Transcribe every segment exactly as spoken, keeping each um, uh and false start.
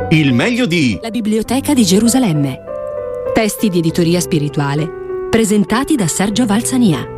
Il meglio di La Biblioteca di Gerusalemme. Testi di editoria spirituale presentati da Sergio Valsania.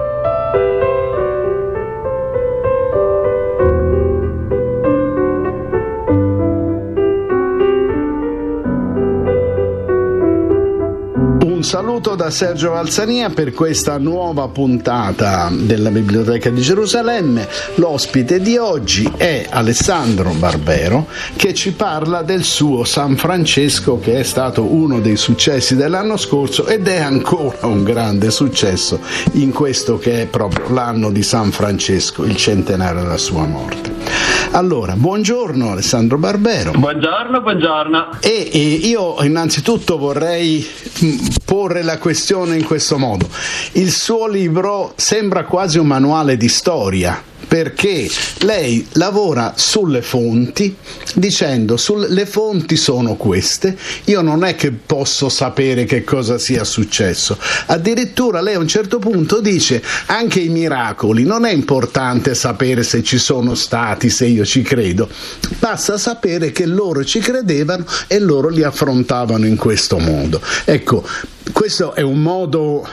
Un saluto da Sergio Valsania per questa nuova puntata della Biblioteca di Gerusalemme. L'ospite di oggi è Alessandro Barbero, che ci parla del suo San Francesco, che è stato uno dei successi dell'anno scorso ed è ancora un grande successo in questo che è proprio l'anno di San Francesco, il centenario della sua morte. Allora, buongiorno Alessandro Barbero. Buongiorno, buongiorno. E, e io innanzitutto vorrei porre la questione in questo modo. Il suo libro sembra quasi un manuale di storia, perché lei lavora sulle fonti dicendo le fonti sono queste, io non è che posso sapere che cosa sia successo. Addirittura lei a un certo punto dice anche i miracoli non è importante sapere se ci sono stati, se io ci credo, basta sapere che loro ci credevano e loro li affrontavano in questo modo. Ecco, questo è un modo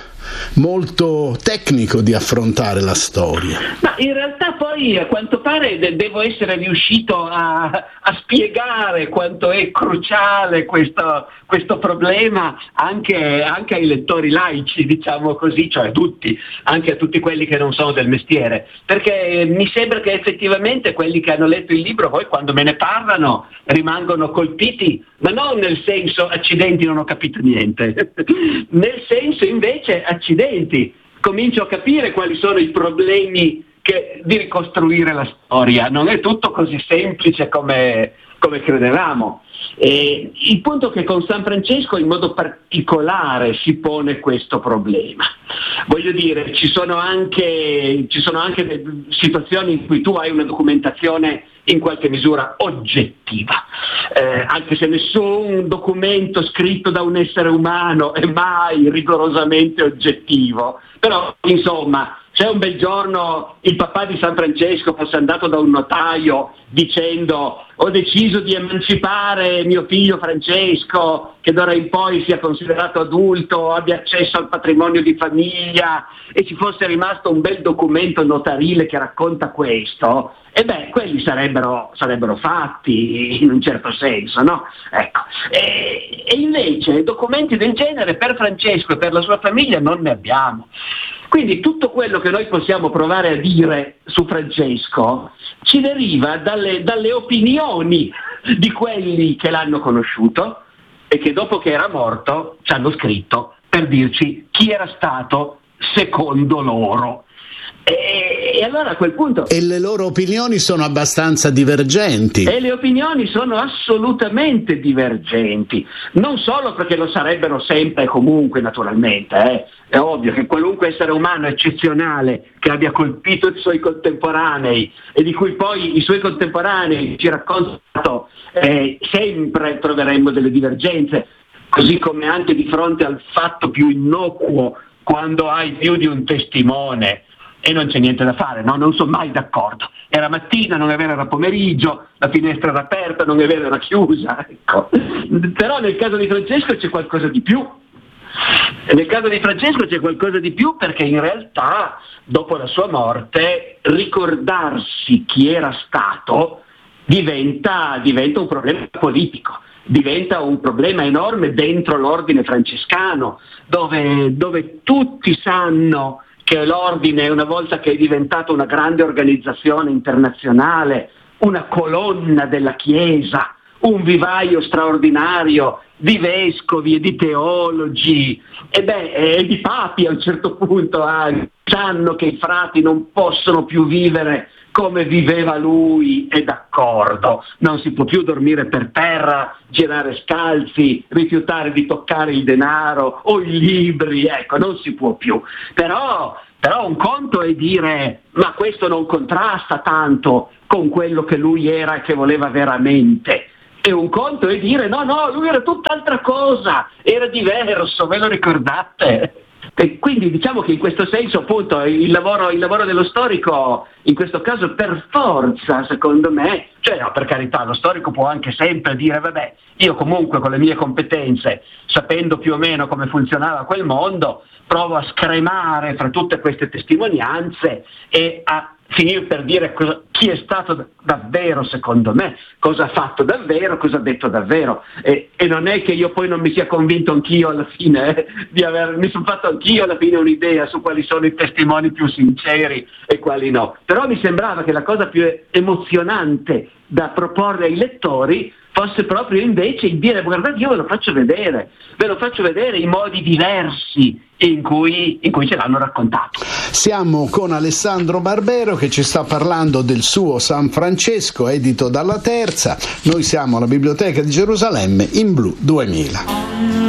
molto tecnico di affrontare la storia. Ma in realtà poi a quanto pare de- devo essere riuscito a, a spiegare quanto è cruciale questo, questo problema anche, anche ai lettori laici, diciamo così, cioè a tutti, anche a tutti quelli che non sono del mestiere, perché mi sembra che effettivamente quelli che hanno letto il libro poi quando me ne parlano rimangono colpiti, ma non nel senso accidenti non ho capito niente, nel senso invece accidenti, comincio a capire quali sono i problemi che, di ricostruire la storia, non è tutto così semplice come, come credevamo. E il punto è che con San Francesco in modo particolare si pone questo problema. Voglio dire, ci sono anche, ci sono anche situazioni in cui tu hai una documentazione in qualche misura oggettiva, eh, anche se nessun documento scritto da un essere umano è mai rigorosamente oggettivo, però insomma c'è un bel giorno il papà di San Francesco fosse andato da un notaio dicendo ho deciso di emancipare mio figlio Francesco, che d'ora in poi sia considerato adulto, abbia accesso al patrimonio di famiglia, e ci fosse rimasto un bel documento notarile che racconta questo, e beh, quelli sarebbero, sarebbero fatti in un certo senso, no? Ecco. E, e invece documenti del genere per Francesco e per la sua famiglia non ne abbiamo. Quindi tutto quello che noi possiamo provare a dire su Francesco ci deriva dalle, dalle opinioni di quelli che l'hanno conosciuto e che dopo che era morto ci hanno scritto per dirci chi era stato secondo loro. E, e allora a quel punto... E le loro opinioni sono abbastanza divergenti. E le opinioni sono assolutamente divergenti, non solo perché lo sarebbero sempre e comunque naturalmente, eh. È ovvio che qualunque essere umano eccezionale che abbia colpito i suoi contemporanei e di cui poi i suoi contemporanei ci raccontano, eh, sempre troveremmo delle divergenze, così come anche di fronte al fatto più innocuo, quando hai più di un testimone. E non c'è niente da fare, no? Non sono mai d'accordo. Era mattina, non è vero, era pomeriggio, la finestra era aperta, non è vero, era chiusa. Ecco. Però nel caso di Francesco c'è qualcosa di più. Nel caso di Francesco c'è qualcosa di più perché in realtà dopo la sua morte ricordarsi chi era stato diventa, diventa un problema politico. Diventa un problema enorme dentro l'ordine francescano, dove, dove tutti sanno che l'ordine, una volta che è diventato una grande organizzazione internazionale, una colonna della Chiesa, un vivaio straordinario di vescovi e di teologi e, beh, e di papi a un certo punto anche, sanno che i frati non possono più vivere come viveva lui, è d'accordo, non si può più dormire per terra, girare scalzi, rifiutare di toccare il denaro o i libri, ecco, non si può più. Però, però un conto è dire ma questo non contrasta tanto con quello che lui era e che voleva veramente. E un conto è dire no, no, lui era tutt'altra cosa, era diverso, ve lo ricordate? E quindi diciamo che in questo senso appunto il lavoro, il lavoro dello storico in questo caso per forza, secondo me, cioè no, per carità, lo storico può anche sempre dire vabbè, io comunque con le mie competenze, sapendo più o meno come funzionava quel mondo, provo a scremare fra tutte queste testimonianze e a finire per dire cosa, chi è stato davvero secondo me, cosa ha fatto davvero, cosa ha detto davvero, e, e non è che io poi non mi sia convinto anch'io alla fine eh, di aver, mi sono fatto anch'io alla fine un'idea su quali sono i testimoni più sinceri e quali no, però mi sembrava che la cosa più emozionante da proporre ai lettori fosse proprio invece il dire guardate, io ve lo faccio vedere, ve lo faccio vedere i modi diversi in cui, in cui ce l'hanno raccontato. Siamo con Alessandro Barbero che ci sta parlando del suo San Francesco, edito dalla Terza. Noi siamo alla Biblioteca di Gerusalemme in Blu duemila.